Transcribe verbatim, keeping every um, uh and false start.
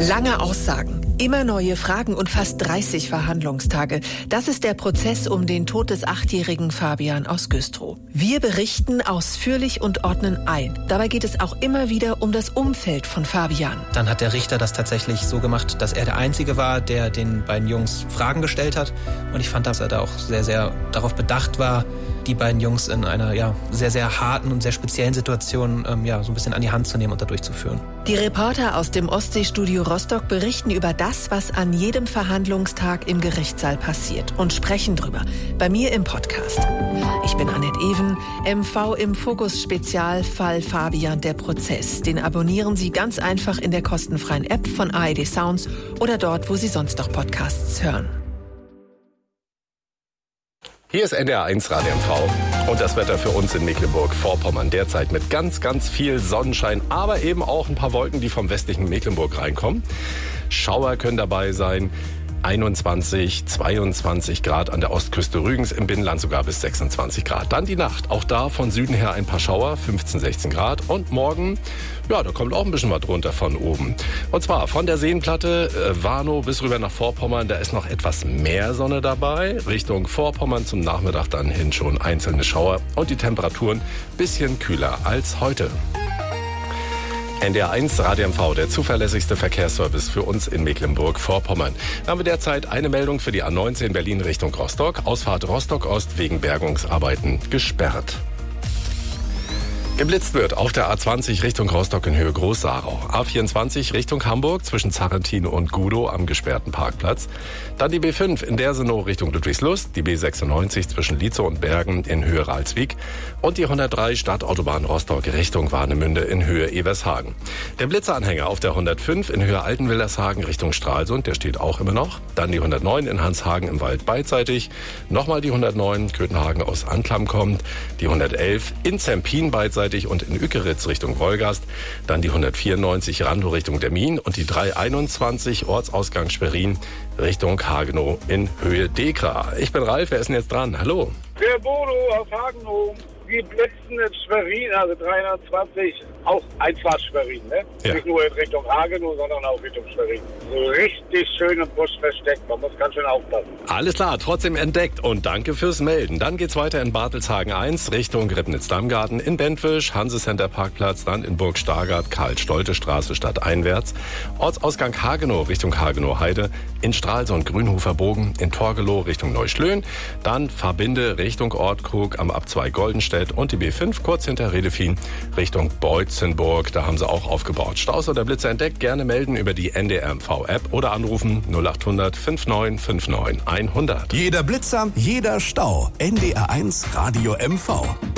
Lange Aussagen, immer neue Fragen und fast dreißig Verhandlungstage. Das ist der Prozess um den Tod des achtjährigen Fabian aus Güstrow. Wir berichten ausführlich und ordnen ein. Dabei geht es auch immer wieder um das Umfeld von Fabian. Dann hat der Richter das tatsächlich so gemacht, dass er der Einzige war, der den beiden Jungs Fragen gestellt hat. Und ich fand, dass er da auch sehr, sehr darauf bedacht war, die beiden Jungs in einer ja, sehr, sehr harten und sehr speziellen Situation ähm, ja, so ein bisschen an die Hand zu nehmen und da durchzuführen. Die Reporter aus dem Ostseestudio Rostock berichten über das, was an jedem Verhandlungstag im Gerichtssaal passiert und sprechen drüber. Bei mir im Podcast. Ich bin Annette Even, M V im Fokus Spezial Fall Fabian, der Prozess. Den abonnieren Sie ganz einfach in der kostenfreien App von A R D Sounds oder dort, wo Sie sonst noch Podcasts hören. Hier ist N D R eins Radio M V und das Wetter für uns in Mecklenburg-Vorpommern derzeit mit ganz, ganz viel Sonnenschein, aber eben auch ein paar Wolken, die vom westlichen Mecklenburg reinkommen. Schauer können dabei sein. einundzwanzig, zweiundzwanzig Grad an der Ostküste Rügens, im Binnenland sogar bis sechsundzwanzig Grad. Dann die Nacht, auch da von Süden her ein paar Schauer, fünfzehn, sechzehn Grad. Und morgen, ja, da kommt auch ein bisschen was runter von oben. Und zwar von der Seenplatte äh, Warnow bis rüber nach Vorpommern, da ist noch etwas mehr Sonne dabei. Richtung Vorpommern zum Nachmittag dann hin schon einzelne Schauer und die Temperaturen bisschen kühler als heute. N D R eins Radio M V, der zuverlässigste Verkehrsservice für uns in Mecklenburg-Vorpommern. Da haben wir derzeit eine Meldung für die A neunzehn Berlin Richtung Rostock. Ausfahrt Rostock-Ost wegen Bergungsarbeiten gesperrt. Geblitzt wird auf der A zwanzig Richtung Rostock in Höhe Groß-Sarau. A vierundzwanzig Richtung Hamburg zwischen Zarrentin und Gudow am gesperrten Parkplatz. Dann die B fünf in Dersenow Richtung Ludwigslust. Die B sechsundneunzig zwischen Lietzow und Bergen in Höhe Ralswiek. Und die hundertdrei Stadtautobahn Rostock Richtung Warnemünde in Höhe Evershagen. Der Blitzeranhänger auf der hundertfünf in Höhe Altenwillershagen Richtung Stralsund, der steht auch immer noch. Dann die hundertneun in Hanshagen im Wald beidseitig. Nochmal die hundertneun Köthenhagen aus Anklam kommt. Die hundertelf in Zempin beidseitig und in Ückeritz Richtung Wolgast. Dann die hundertvierundneunzig Randow Richtung Demmin und die dreihunderteinundzwanzig Ortsausgang Schwerin Richtung Hagenow in Höhe Dekra. Ich bin Ralf, wer ist denn jetzt dran? Hallo. Der Bodo aus Hagenow. Die blitzen in Schwerin, also dreihundertzwanzig, auch Einfahrt Schwerin, ne? Ja. Nicht nur in Richtung Hagenow, sondern auch Richtung Schwerin. So richtig schön im Busch versteckt, man muss ganz schön aufpassen. Alles klar, trotzdem entdeckt und danke fürs Melden. Dann geht's weiter in Bartelshagen eins Richtung Ribnitz-Dammgarten, in Bentwisch, Hansecenter Parkplatz, dann in Burg Stargard, Karl-Stolte-Straße stadteinwärts, Ortsausgang Hagenow Richtung Hagenow-Heide, in Stralsund Grünhofer Bogen, in Torgelow Richtung Neuschlön, dann Verbinde Richtung Ortkrug am Abzweig Goldenstedt und die B fünf kurz hinter Redefin Richtung Beutzenburg. Da haben sie auch aufgebaut. Staus oder Blitze entdeckt, gerne melden über die N D R M V-App oder anrufen null acht hundert neunundfünfzig neunundfünfzig hundert. Jeder Blitzer, jeder Stau. N D R eins Radio M V.